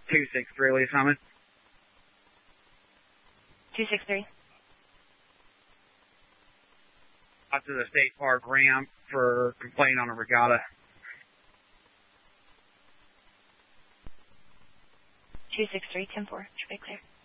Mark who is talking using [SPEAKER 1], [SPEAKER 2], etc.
[SPEAKER 1] 263, Lee Summit.
[SPEAKER 2] 263.
[SPEAKER 1] Out to the State Park ramp for complaint on a regatta.
[SPEAKER 2] 263, 10-4, should be clear.